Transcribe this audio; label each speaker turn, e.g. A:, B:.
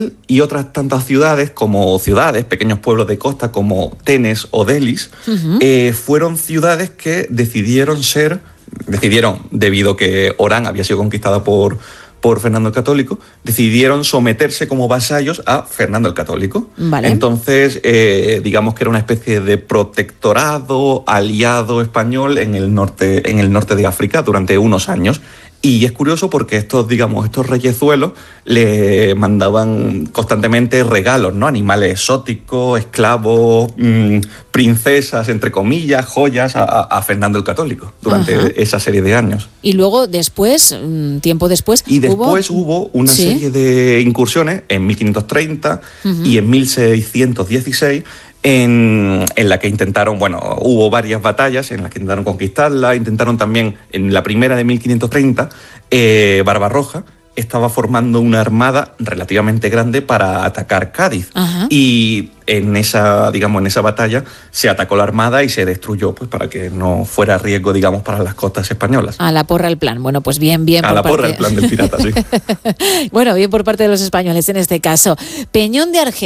A: y otras tantas ciudades, pequeños pueblos de costa como Tenes o Delis, fueron ciudades que decidieron, debido a que Orán había sido conquistada por Fernando el Católico, decidieron someterse como vasallos a Fernando el Católico.
B: Vale.
A: Entonces, digamos que era una especie de protectorado aliado español en el norte de África durante unos años. Y es curioso porque estos reyezuelos le mandaban constantemente regalos, ¿no? Animales exóticos, esclavos, princesas, entre comillas, joyas a Fernando el Católico durante esa serie de años.
B: Y luego después, tiempo después...
A: Y después hubo una serie de incursiones en 1530 y en 1616 en la que hubo varias batallas en las que intentaron conquistarla, intentaron también, en la primera de 1530, Barbarroja estaba formando una armada relativamente grande para atacar Cádiz. Y en esa batalla se atacó la armada y se destruyó, pues para que no fuera riesgo, para las costas españolas.
B: A la porra el plan. Bueno, pues bien.
A: A la porra el plan del pirata, sí.
B: Bueno, bien por parte de los españoles en este caso. Peñón de Argel.